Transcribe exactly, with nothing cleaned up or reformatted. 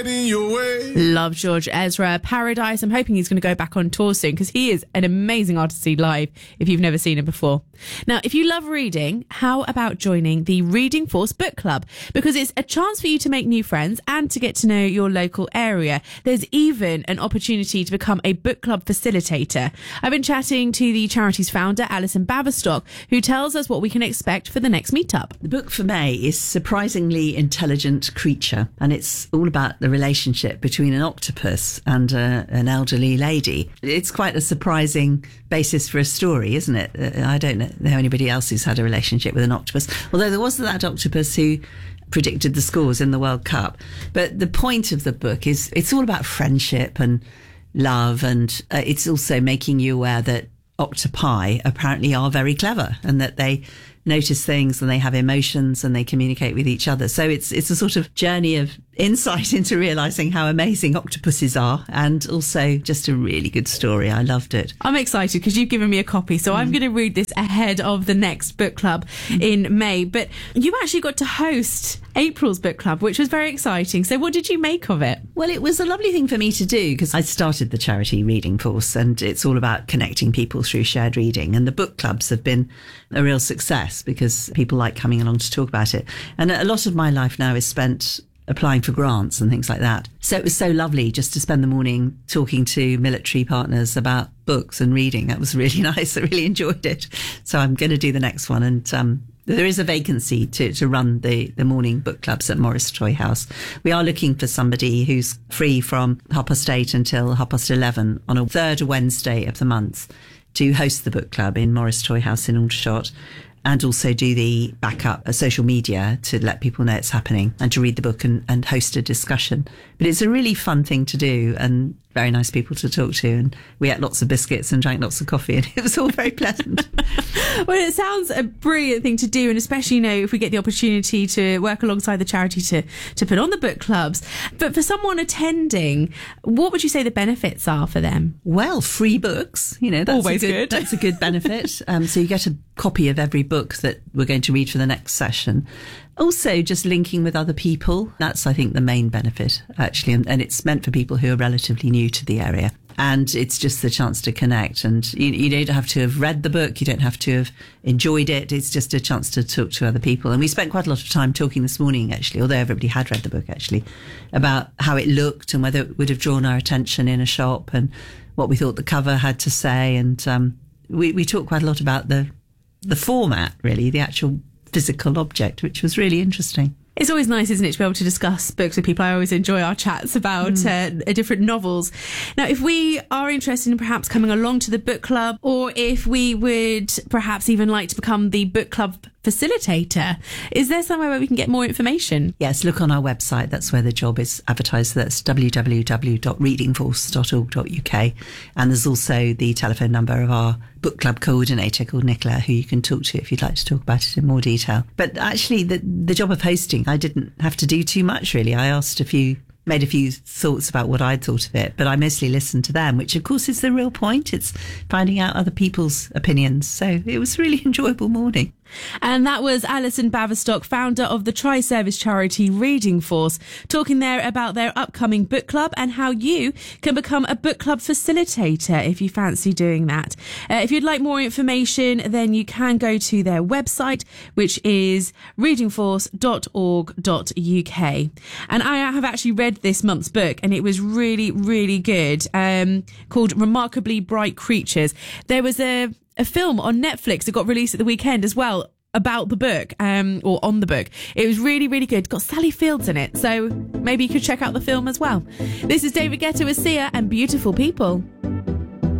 Love George Ezra. Paradise. I'm hoping he's going to go back on tour soon because he is an amazing artist to see live if you've never seen him before. Now, if you love reading, how about joining the Reading Force Book Club? Because it's a chance for you to make new friends and to get to know your local area. There's even an opportunity to become a book club facilitator. I've been chatting to the charity's founder, Alison Baverstock, who tells us what we can expect for the next meetup. The book for May is Surprisingly Intelligent Creature, and it's all about the relationship between an octopus and uh, an elderly lady. It's quite a surprising basis for a story, isn't it? Uh, I don't know anybody else who's had a relationship with an octopus, although there was that octopus who predicted the scores in the World Cup. But the point of the book is it's all about friendship and love, and uh, it's also making you aware that octopi apparently are very clever and that they notice things and they have emotions and they communicate with each other. So it's it's a sort of journey of insight into realising how amazing octopuses are, and also just a really good story. I loved it. I'm excited because you've given me a copy, so mm. I'm going to read this ahead of the next book club mm. in May. But you actually got to host April's book club, which was very exciting. So what did you make of it? Well, it was a lovely thing for me to do because I started the charity Reading Force, and it's all about connecting people through shared reading. And the book clubs have been a real success because people like coming along to talk about it. And a lot of my life now is spent applying for grants and things like that. So it was so lovely just to spend the morning talking to military partners about books and reading. That was really nice. I really enjoyed it. So I'm going to do the next one. And um, there is a vacancy to, to run the, the morning book clubs at Morris Toy House. We are looking for somebody who's free from half past eight until half past eleven on a third Wednesday of the month to host the book club in Morris Toy House in Aldershot, and also do the backup uh, social media to let people know it's happening, and to read the book and, and host a discussion. But it's a really fun thing to do, and very nice people to talk to. And we ate lots of biscuits and drank lots of coffee, and it was all very pleasant. Well, it sounds a brilliant thing to do, and especially, you know, if we get the opportunity to work alongside the charity to, to put on the book clubs. But for someone attending, what would you say the benefits are for them? Well, free books, you know, that's always a good, good. That's a good benefit. Um, so you get a copy of every book that we're going to read for the next session. Also, just linking with other people. That's, I think, the main benefit, actually. And, and it's meant for people who are relatively new to the area. And it's just the chance to connect. And you, you don't have to have read the book. You don't have to have enjoyed it. It's just a chance to talk to other people. And we spent quite a lot of time talking this morning, actually, although everybody had read the book, actually, about how it looked and whether it would have drawn our attention in a shop and what we thought the cover had to say. And um, we, we talked quite a lot about the the format, really, the actual physical object, which was really interesting. It's always nice, isn't it, to be able to discuss books with people. I always enjoy our chats about mm. uh, different novels. Now, if we are interested in perhaps coming along to the book club, or if we would perhaps even like to become the book club facilitator, is there somewhere where we can get more information? Yes, look on our website. That's where the job is advertised. That's w w w dot reading force dot org dot u k. And there's also the telephone number of our book club coordinator called Nicola, who you can talk to if you'd like to talk about it in more detail. But actually, the, the job of hosting, I didn't have to do too much, really. I asked a few, made a few thoughts about what I'd thought of it, but I mostly listened to them, which of course is the real point. It's finding out other people's opinions. So it was a really enjoyable morning. And that was Alison Baverstock, founder of the tri-service charity Reading Force, talking there about their upcoming book club and how you can become a book club facilitator if you fancy doing that. Uh, if you'd like more information, then you can go to their website, which is reading force dot org dot u k. And I have actually read this month's book, and it was really, really good, um, called Remarkably Bright Creatures. There was a a film on Netflix that got released at the weekend as well about the book, um, or on the book. It was really, really good. It's got Sally Fields in it, so maybe you could check out the film as well. This is David Guetta with Sia and Beautiful People.